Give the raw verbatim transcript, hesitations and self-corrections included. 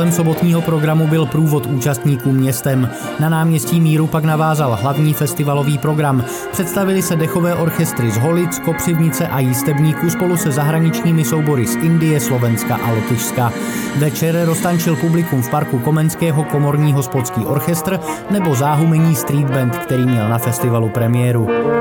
Vrcholem sobotního programu byl průvod účastníků městem. Na náměstí Míru pak navázal hlavní festivalový program. Představili se dechové orchestry z Holic, Kopřivnice a Jistebníků spolu se zahraničními soubory z Indie, Slovenska a Lotyšska. Večer roztančil publikum v parku Komenského komorní hospodský orchestr nebo záhumení street band, který měl na festivalu premiéru.